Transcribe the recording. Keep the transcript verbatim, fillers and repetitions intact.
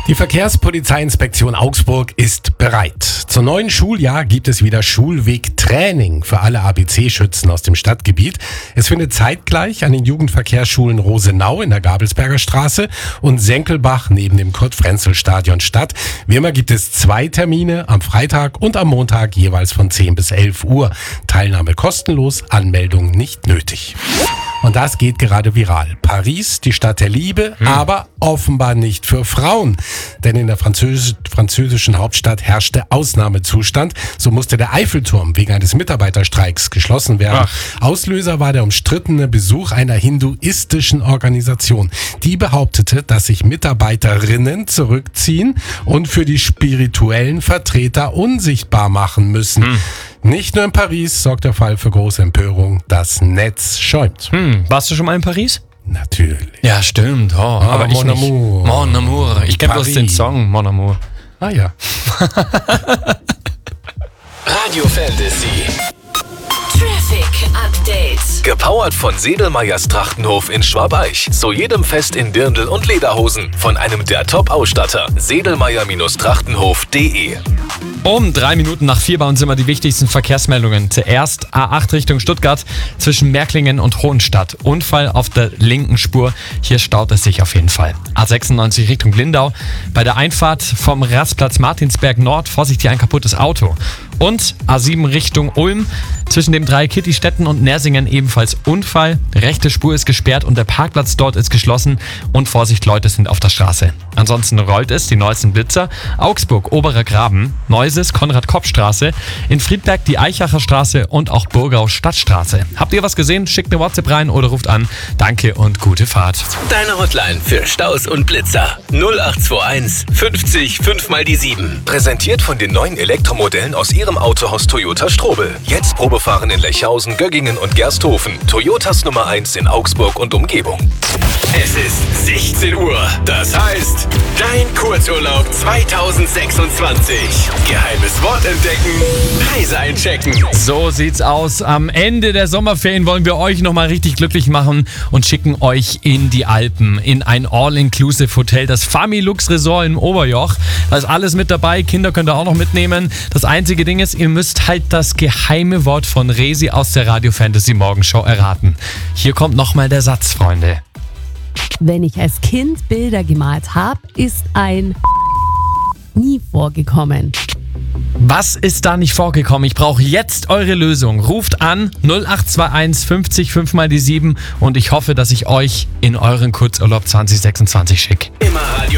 Die Verkehrspolizeiinspektion Augsburg ist bereit. Zum neuen Schuljahr gibt es wieder Schulwegtraining für alle A B C-Schützen aus dem Stadtgebiet. Es findet zeitgleich an den Jugendverkehrsschulen Rosenau in der Gabelsberger Straße und Senkelbach neben dem Kurt-Frenzel-Stadion statt. Wie immer gibt es zwei Termine, am Freitag und am Montag jeweils von zehn bis elf Uhr. Teilnahme kostenlos, Anmeldung nicht nötig. Und das geht gerade viral. Paris, die Stadt der Liebe, hm. aber offenbar nicht für Frauen. Denn in der Französ- französischen Hauptstadt herrschte Ausnahmezustand. So musste der Eiffelturm wegen eines Mitarbeiterstreiks geschlossen werden. Ach. Auslöser war der umstrittene Besuch einer hinduistischen Organisation. Die behauptete, dass sich Mitarbeiterinnen zurückziehen und für die spirituellen Vertreter unsichtbar machen müssen. Hm. Nicht nur in Paris sorgt der Fall für große Empörung. Das Netz schäumt. Hm, warst du schon mal in Paris? Natürlich. Ja, stimmt. Oh, ah, aber ich Mon nicht. Amour. Mon Amour. Ich kenne bloß den Song Mon Amour. Ah ja. Radio Fantasy. Traffic Update. Gepowert von Sedelmeyers Trachtenhof in Schwabeich. Zu jedem Fest in Dirndl und Lederhosen. Von einem der Top-Ausstatter. Sedelmeyer Trachtenhof punkt de. Um drei Minuten nach vier bei uns immer die wichtigsten Verkehrsmeldungen. Zuerst A acht Richtung Stuttgart zwischen Märklingen und Hohenstadt. Unfall auf der linken Spur. Hier staut es sich auf jeden Fall. A sechsundneunzig Richtung Lindau. Bei der Einfahrt vom Rastplatz Martinsberg Nord. Vorsichtig, ein kaputtes Auto. Und A sieben Richtung Ulm. Zwischen dem drei Kittistätten und Nersingen ebenfalls Unfall. Rechte Spur ist gesperrt und der Parkplatz dort ist geschlossen. Und Vorsicht, Leute sind auf der Straße. Ansonsten rollt es, die neuesten Blitzer. Augsburg, Oberer Graben, Neuses, Konrad-Kopp-Straße, in Friedberg die Eichacher Straße und auch Burgau Stadtstraße. Habt ihr was gesehen? Schickt eine WhatsApp rein oder ruft an. Danke und gute Fahrt. Deine Hotline für Staus und Blitzer. null acht zwei eins fünfzig fünf mal die sieben. Präsentiert von den neuen Elektromodellen aus Ihrem Autohaus Toyota Strobel. Jetzt Probefahren in Lechhausen, Göggingen und Gersthofen. Toyotas Nummer eins in Augsburg und Umgebung. Es ist sechzehn Uhr. Das heißt, dein Kurzurlaub zwanzig sechsundzwanzig. Geheimes Wort entdecken, Preise einchecken. So sieht's aus. Am Ende der Sommerferien wollen wir euch nochmal richtig glücklich machen und schicken euch in die Alpen, in ein All-Inclusive-Hotel, das Familux Resort im Oberjoch. Da ist alles mit dabei, Kinder könnt ihr auch noch mitnehmen. Das einzige Ding ist, ihr müsst halt das geheime Wort von Resi aus der Radio Fantasy Morgenshow erraten. Hier kommt nochmal der Satz, Freunde. Wenn ich als Kind Bilder gemalt habe, ist ein nie vorgekommen. Was ist da nicht vorgekommen? Ich brauche jetzt eure Lösung. Ruft an null acht zwei eins fünfzig fünf mal die sieben und ich hoffe, dass ich euch in euren Kurzurlaub zwanzig sechsundzwanzig schicke. Immer Radio